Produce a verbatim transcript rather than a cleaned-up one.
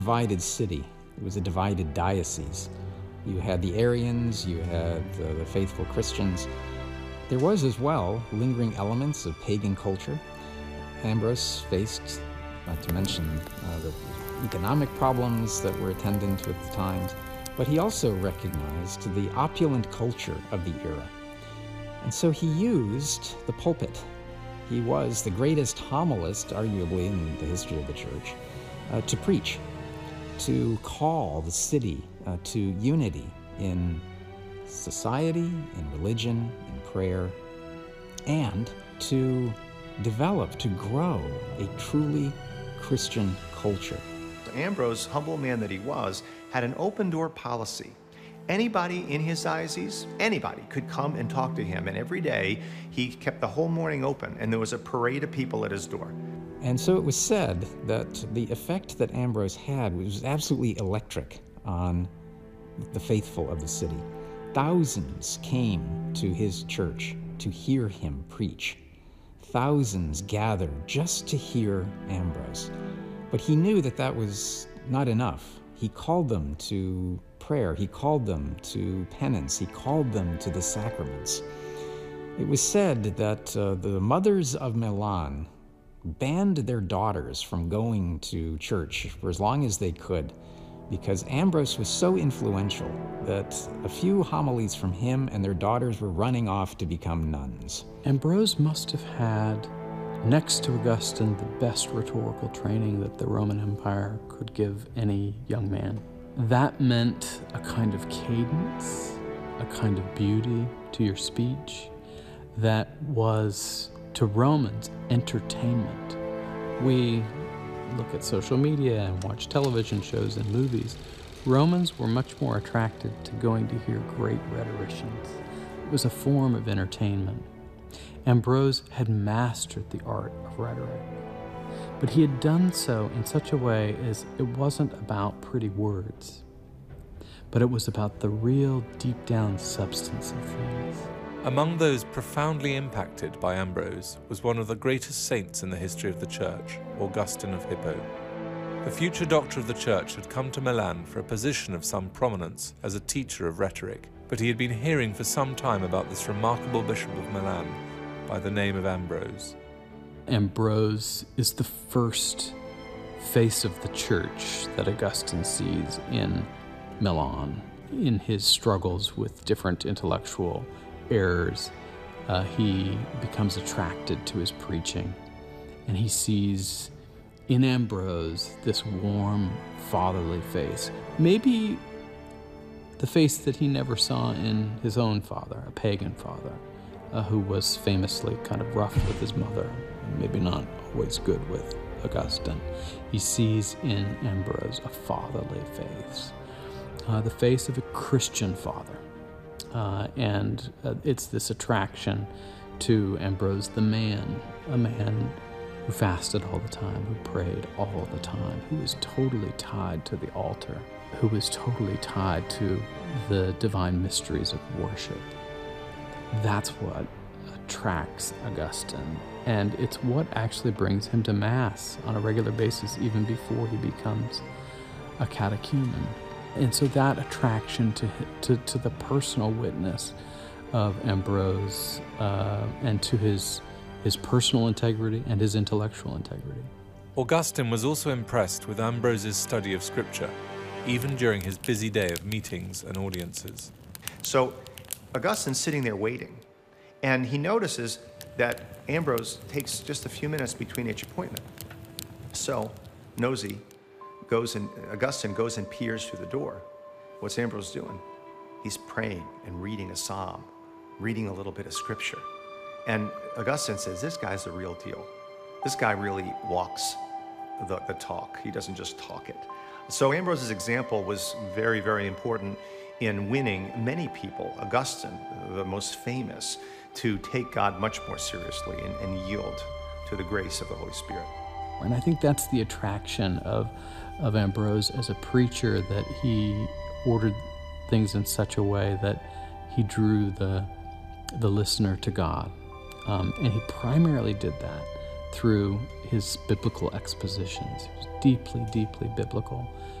Divided city. It was a divided diocese. You had the Arians, you had uh, the faithful Christians. There was as well lingering elements of pagan culture. Ambrose faced, not to mention uh, the economic problems that were attendant with the times, but he also recognized the opulent culture of the era. And so he used the pulpit. He was the greatest homilist, arguably, in the history of the church, uh, to preach, to call the city uh, to unity in society, in religion, in prayer, and to develop, to grow a truly Christian culture. Ambrose, humble man that he was, had an open-door policy. Anybody in his diocese, anybody could come and talk to him, and every day he kept the whole morning open, and there was a parade of people at his door. And so it was said that the effect that Ambrose had was absolutely electric on the faithful of the city. Thousands came to his church to hear him preach. Thousands gathered just to hear Ambrose. But he knew that that was not enough. He called them to prayer. He called them to penance. He called them to the sacraments. It was said that uh, the mothers of Milan banned their daughters from going to church for as long as they could, because Ambrose was so influential that a few homilies from him and their daughters were running off to become nuns. Ambrose must have had, next to Augustine, the best rhetorical training that the Roman Empire could give any young man. That meant a kind of cadence, a kind of beauty to your speech that was, to Romans, entertainment. We look at social media and watch television shows and movies. Romans were much more attracted to going to hear great rhetoricians. It was a form of entertainment. Ambrose had mastered the art of rhetoric, but he had done so in such a way as it wasn't about pretty words, but it was about the real deep-down substance of things. Among those profoundly impacted by Ambrose was one of the greatest saints in the history of the Church, Augustine of Hippo. The future doctor of the Church had come to Milan for a position of some prominence as a teacher of rhetoric, but he had been hearing for some time about this remarkable bishop of Milan by the name of Ambrose. Ambrose is the first face of the Church that Augustine sees in Milan, in his struggles with different intellectual errors. Uh, he becomes attracted to his preaching, and he sees in Ambrose this warm, fatherly face. Maybe the face that he never saw in his own father, a pagan father, uh, who was famously kind of rough with his mother, and maybe not always good with Augustine. He sees in Ambrose a fatherly face, uh, the face of a Christian father. Uh, and uh, it's this attraction to Ambrose the man, a man who fasted all the time, who prayed all the time, who was totally tied to the altar, who was totally tied to the divine mysteries of worship. That's what attracts Augustine, and it's what actually brings him to Mass on a regular basis, even before he becomes a catechumen. And so that attraction to, to, to the personal witness of Ambrose uh, and to his, his personal integrity and his intellectual integrity. Augustine was also impressed with Ambrose's study of Scripture, even during his busy day of meetings and audiences. So Augustine's sitting there waiting, and he notices that Ambrose takes just a few minutes between each appointment. So nosy, goes and Augustine goes and peers through the door. What's Ambrose doing? He's praying and reading a psalm, reading a little bit of scripture. And Augustine says, this guy's the real deal. This guy really walks the, the talk. He doesn't just talk it. So Ambrose's example was very, very important in winning many people, Augustine, the most famous, to take God much more seriously and, and yield to the grace of the Holy Spirit. And I think that's the attraction of, of Ambrose as a preacher, that he ordered things in such a way that he drew the, the listener to God. Um, and he primarily did that through his biblical expositions. He was deeply, deeply biblical.